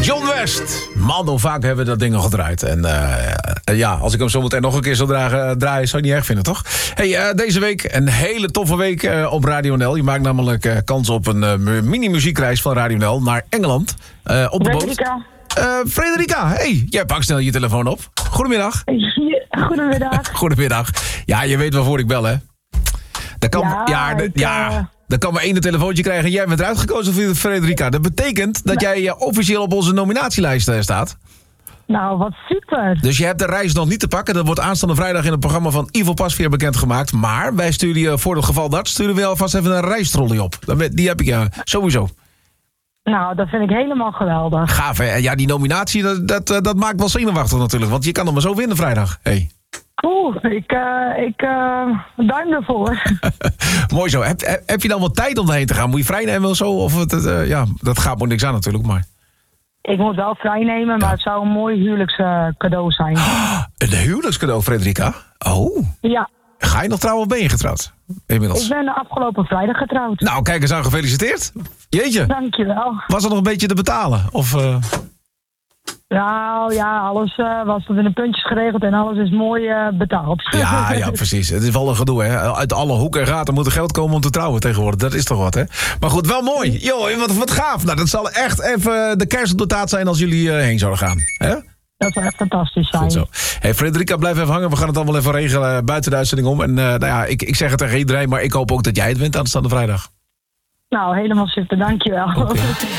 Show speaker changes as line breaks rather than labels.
John West. Man, hoe vaak hebben we dat ding al gedraaid. En ja, als ik hem zo meteen nog een keer zou draaien... zou je niet erg vinden, toch? Hey, deze week een hele toffe week op Radio NL. Je maakt namelijk kans op een mini-muziekreis van Radio NL naar Engeland. Op de boot. Frederica, hey, jij pakt snel je telefoon op. Goedemiddag.
Goedemiddag.
Goedemiddag. Ja, je weet waarvoor ik bel, hè? Dat kan, dan kan maar één telefoontje krijgen en jij bent eruit gekozen voor Frederica. Dat betekent dat jij officieel op onze nominatielijst staat.
Nou, wat super.
Dus je hebt de reis nog niet te pakken. Dat wordt aanstaande vrijdag in het programma van Ivo Pasveer bekendgemaakt. Maar wij sturen je, voor het geval dat, sturen we alvast even een reistrolley op. Die heb ik sowieso.
Nou, dat vind ik helemaal geweldig.
Gaaf, hè? Ja, die nominatie, dat maakt wel zenuwachtig natuurlijk. Want je kan hem maar zo winnen vrijdag. Hey.
Ik duim ervoor.
Mooi zo. Heb je dan wat tijd om daarheen te gaan? Moet je vrij nemen of zo? Of dat gaat maar niks aan natuurlijk, maar...
Ik moet wel vrij nemen, maar het zou een mooi huwelijkscadeau zijn.
Een huwelijkscadeau, Frederica? Oh.
Ja.
Ga je nog trouwen of ben je getrouwd? Inmiddels.
Ik ben afgelopen vrijdag getrouwd.
Nou, kijk eens aan, gefeliciteerd. Jeetje.
Dankjewel.
Was er nog een beetje te betalen? Of...
Nou ja, alles was tot in de puntjes geregeld en alles is mooi betaald.
Ja, precies. Het is wel een gedoe, hè. Uit alle hoeken en gaten moet er geld komen om te trouwen tegenwoordig. Dat is toch wat, hè. Maar goed, wel mooi. Yo, wat gaaf. Nou, dat zal echt even de kerst op de taart zijn als jullie heen zouden gaan. Hè?
Dat zou echt fantastisch zijn.
Goed zo. Hey, Frederica, blijf even hangen. We gaan het allemaal even regelen buiten de uitzending om. En nou ja, ik zeg het tegen iedereen, maar ik hoop ook dat jij het wint aanstaande vrijdag.
Nou, helemaal super. Dankjewel.
Okay.